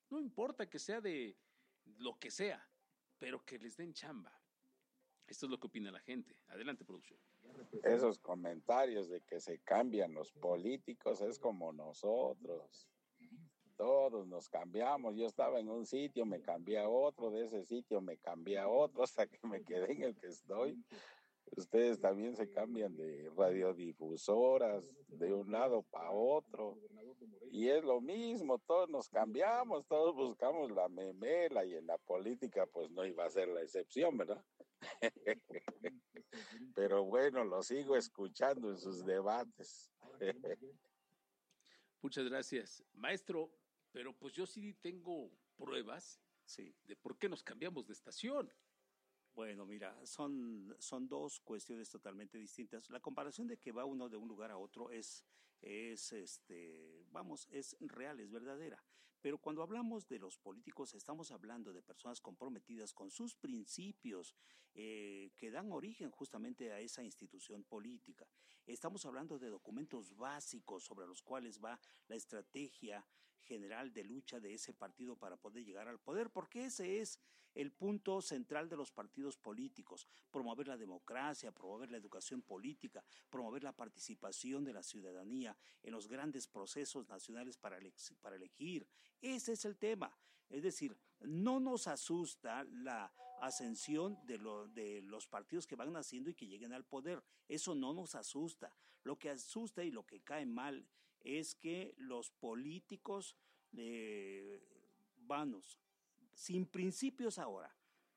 No importa que sea de lo que sea, pero que les den chamba. Esto es lo que opina la gente. Adelante, producción. Esos comentarios de que se cambian los políticos es como nosotros. Todos nos cambiamos. Yo estaba en un sitio, me cambié a otro, de ese sitio me cambié a otro hasta que me quedé en el que estoy. Ustedes también se cambian de radiodifusoras de un lado para otro. Y es lo mismo, todos nos cambiamos, todos buscamos la memela y en la política pues no iba a ser la excepción, ¿verdad? Pero bueno, lo sigo escuchando en sus debates. Muchas gracias, maestro, pero pues yo sí tengo pruebas de por qué nos cambiamos de estación. Bueno, mira, son dos cuestiones totalmente distintas. La comparación de que va uno de un lugar a otro es real, es verdadera. Pero cuando hablamos de los políticos, estamos hablando de personas comprometidas con sus principios que dan origen justamente a esa institución política. Estamos hablando de documentos básicos sobre los cuales va la estrategia general de lucha de ese partido para poder llegar al poder, porque ese es el punto central de los partidos políticos: promover la democracia, promover la educación política, promover la participación de la ciudadanía en los grandes procesos nacionales para elegir. Ese es el tema. Es decir, no nos asusta la ascensión de los partidos que van naciendo y que lleguen al poder. Eso no nos asusta. Lo que asusta y lo que cae mal es que los políticos vanos, sin principios ahora,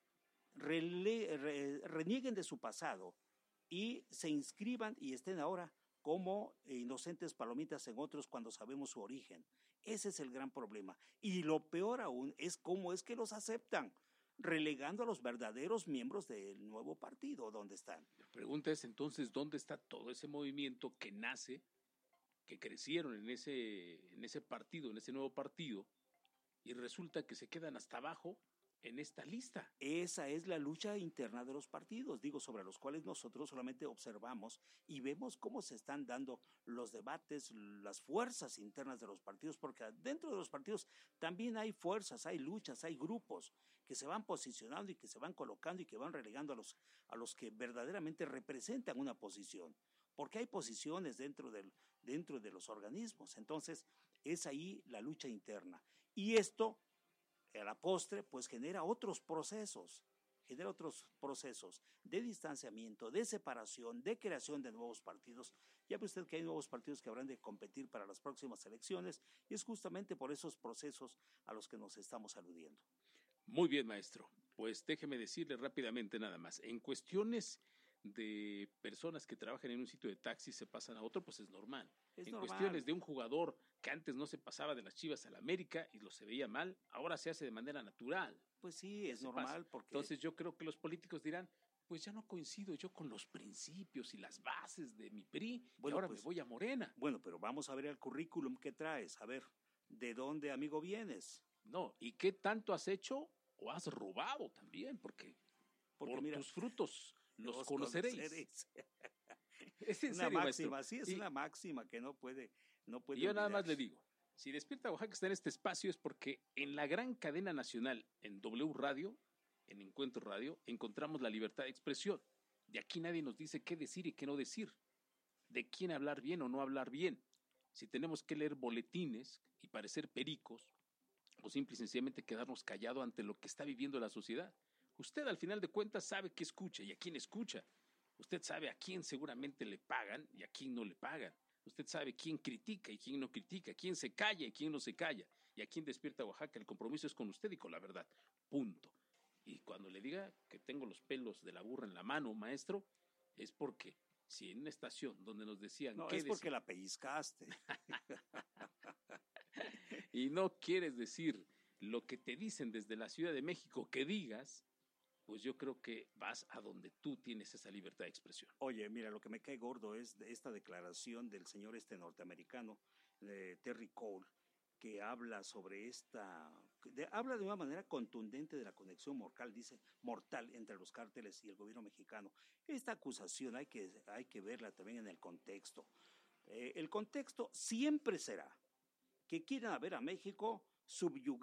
renieguen de su pasado y se inscriban y estén ahora como inocentes palomitas en otros cuando sabemos su origen. Ese es el gran problema. Y lo peor aún es cómo es que los aceptan, relegando a los verdaderos miembros del nuevo partido. ¿Dónde están? La pregunta es entonces, ¿dónde está todo ese movimiento que nace, que crecieron en ese partido, en ese nuevo partido, y resulta que se quedan hasta abajo en esta lista? Esa es la lucha interna de los partidos, sobre los cuales nosotros solamente observamos y vemos cómo se están dando los debates, las fuerzas internas de los partidos, porque dentro de los partidos también hay fuerzas, hay luchas, hay grupos que se van posicionando y que se van colocando y que van relegando a los que verdaderamente representan una posición, porque hay posiciones dentro de los organismos. Entonces es ahí la lucha interna, y esto a la postre pues genera otros procesos de distanciamiento, de separación, de creación de nuevos partidos. Ya ve usted que hay nuevos partidos que habrán de competir para las próximas elecciones, y es justamente por esos procesos a los que nos estamos aludiendo. Muy bien, maestro. Pues déjeme decirle rápidamente nada más. En cuestiones de personas que trabajan en un sitio de taxi se pasan a otro, pues es normal. Cuestiones de un jugador que antes no se pasaba de las Chivas a la América y lo se veía mal, ahora se hace de manera natural. Pues sí, es normal, porque... Entonces yo creo que los políticos dirán, pues ya no coincido yo con los principios y las bases de mi PRI, y ahora pues, me voy a Morena. Bueno, pero vamos a ver el currículum que traes, a ver, ¿de dónde, amigo, vienes? No, ¿y qué tanto has hecho o has robado también? Porque por mira, tus frutos los conoceréis. Es una serio, máxima, maestro. Sí, es una máxima que no puede y yo olvidarse. Nada más le digo, si Despierta Oaxaca está en este espacio es porque en la gran cadena nacional, en W Radio, en Encuentro Radio, encontramos la libertad de expresión. De aquí nadie nos dice qué decir y qué no decir, de quién hablar bien o no hablar bien. Si tenemos que leer boletines y parecer pericos, o simple y sencillamente quedarnos callados ante lo que está viviendo la sociedad. Usted al final de cuentas sabe qué escucha y a quién escucha. Usted sabe a quién seguramente le pagan y a quién no le pagan. Usted sabe quién critica y quién no critica, quién se calla y quién no se calla. Y aquí en Despierta Oaxaca el compromiso es con usted y con la verdad. Punto. Y cuando le diga que tengo los pelos de la burra en la mano, maestro, es porque si en una estación donde nos decían... No, es porque la pellizcaste. Y no quieres decir lo que te dicen desde la Ciudad de México que digas, pues yo creo que vas a donde tú tienes esa libertad de expresión. Oye, mira, lo que me cae gordo es esta declaración del señor norteamericano, Terry Cole, que habla sobre habla de una manera contundente de la conexión mortal entre los cárteles y el gobierno mexicano. Esta acusación hay que verla también en el contexto. El contexto siempre será que quieran ver a México subyugado